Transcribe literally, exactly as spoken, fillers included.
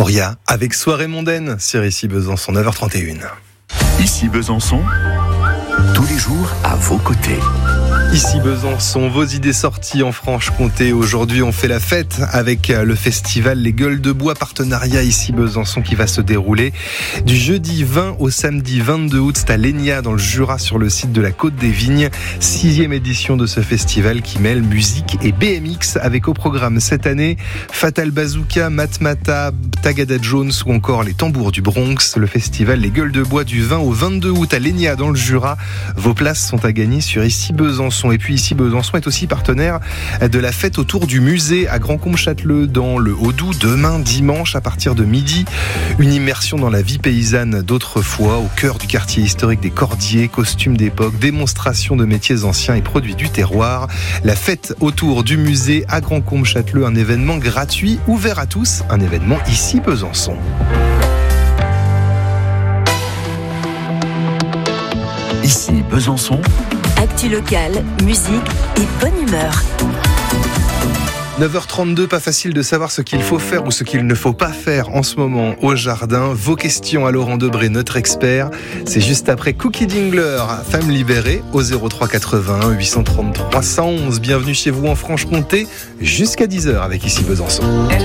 Auria avec Soirée mondaine sur Ici Besançon, neuf heures trente et une. Ici Besançon, tous les jours à vos côtés. Ici Besançon, vos idées sorties en Franche-Comté. Aujourd'hui, on fait la fête avec le festival Les Gueules de Bois, partenariat Ici Besançon qui va se dérouler du jeudi vingt au samedi vingt-deux août. C'est à Légnat, dans le Jura, sur le site de la Côte des Vignes. Sixième édition de ce festival qui mêle musique et B M X, avec au programme cette année Fatal Bazooka, Matmata, Tagada Jones ou encore les Tambours du Bronx. Le festival Les Gueules de Bois du vingt au vingt-deux août à Légnat, dans le Jura. Vos places sont à gagner sur Ici Besançon. Et puis Ici Besançon est aussi partenaire de la fête autour du musée à Grand-Combe-Châteleux dans le Haut-Doubs, demain dimanche à partir de midi. Une immersion dans la vie paysanne d'autrefois, au cœur du quartier historique des Cordiers, costumes d'époque, démonstration de métiers anciens et produits du terroir. La fête autour du musée à Grand-Combe-Châteleux, un événement gratuit, ouvert à tous, un événement Ici Besançon. Ici Besançon. Actu locale, musique et bonne humeur. neuf heures trente-deux, pas facile de savoir ce qu'il faut faire ou ce qu'il ne faut pas faire en ce moment au jardin. Vos questions à Laurent Debré, notre expert. C'est juste après Cookie Dingler, Femme libérée, au zéro trois quatre-vingt-un huit cent trente-trois cent onze. Bienvenue chez vous en Franche-Comté, jusqu'à dix heures avec Ici Besançon. Elle